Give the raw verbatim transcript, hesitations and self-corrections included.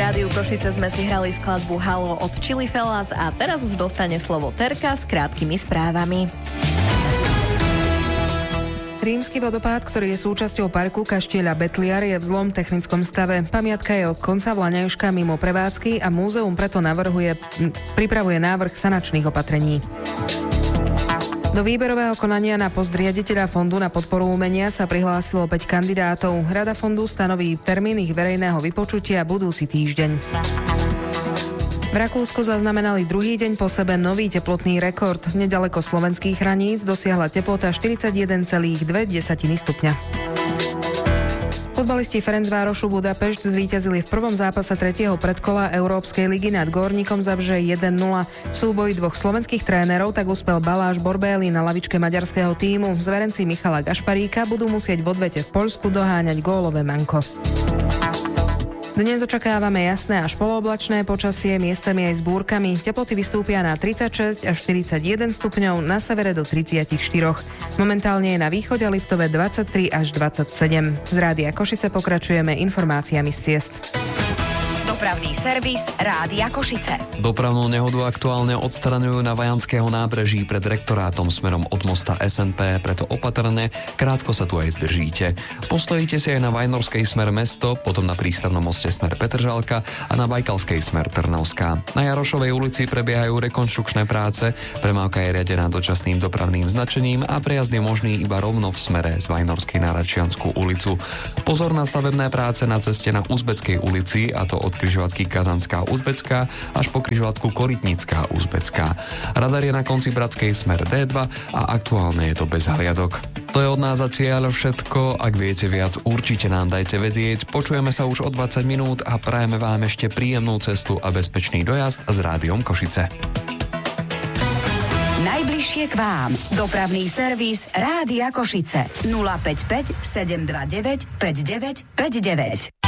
Rádiu Košice sme si hrali skladbu Halo od Chili Fellas a teraz už dostane slovo Terka s krátkými správami. Rímsky vodopád, ktorý je súčasťou parku Kaštieľa Betliar, je v zlom technickom stave. Pamiatka je od konca vlaňajška mimo prevádzky a múzeum preto navrhuje, pripravuje návrh sanačných opatrení. Do výberového konania na post riaditeľa Fondu na podporu umenia sa prihlásilo päť kandidátov. Rada fondu stanoví termín ich verejného vypočutia budúci týždeň. V Rakúsku zaznamenali druhý deň po sebe nový teplotný rekord. Nedaleko slovenských hraníc dosiahla teplota štyridsaťjeden celá dva stupňa. Futbalisti Ferencvárošu Budapešť zvíťazili v prvom zápase tretieho predkola Európskej ligy nad Górnikom Zabrze jeden nula. V súboji dvoch slovenských trénerov tak uspel Baláš Borbély na lavičke maďarského tímu. Zverenci Michala Gašparíka budú musieť v odvete v Poľsku doháňať gólové manko. Dnes očakávame jasné až polooblačné počasie, miestami aj s búrkami. Teploty vystúpia na tridsaťšesť až štyridsaťjeden stupňov, na severe do tridsaťštyri. Momentálne je na východe Liptove dvadsaťtri až dvadsaťsedem. Z Rádia Košice pokračujeme informáciami z ciest. Dopravný servis Rádia Košice. Dopravnú nehodu aktuálne odstraňujú na Vajanského nábreží pred rektorátom smerom od mosta es en pé, preto opatrne, krátko sa tu aj zdržíte. Postojíte si aj na Vajnorskej smer mesto, potom na prístavnom moste smer Petržalka a na Bajkalskej smer Trnavská. Na Jarošovej ulici prebiehajú rekonštrukčné práce, premávka je riadená dočasným dopravným značením a prejazd je možný iba rovno v smere z Vajnorskej na Račiansku ulicu. Pozor na stavebné práce na ceste na Uzbeckej ulici, a to od križovatky Kazanská Uzbecká až po križovatku Korytnická Uzbecká. Radar je na konci Bratskej smer dé dva a aktuálne je to bez hliadok. To je od nás zatiaľ všetko. Ak viete viac, určite nám dajte vedieť. Počujeme sa už o dvadsať minút a prajeme vám ešte príjemnú cestu a bezpečný dojazd s Rádiom Košice. Najbližšie k vám. Dopravný servis Rádia Košice. nula päť päť sedem dva deväť päť deväť päť deväť.